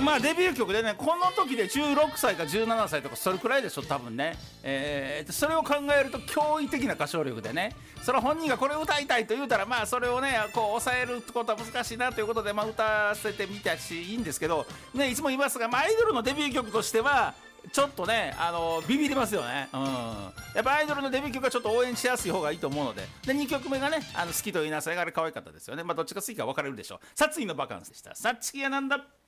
まあデビュー曲でね、この時で16歳か17歳とかそれくらいでしょ多分ね。それを考えると驚異的な歌唱力でね、それ本人がこれを歌いたいと言うたら、まあそれをねこう抑えることは難しいなということで、まあ歌わせてみたしいいんですけどね、いつも言いますが、まあ、アイドルのデビュー曲としてはちょっとねビビりますよね。やっぱアイドルのデビュー曲はちょっと応援しやすい方がいいと思うので、2曲目がね好きと言いなさいがあれ可愛かったですよね。まあどっちが好きか分かれるでしょう。殺意のバカンスでした。さっちきやなんだ。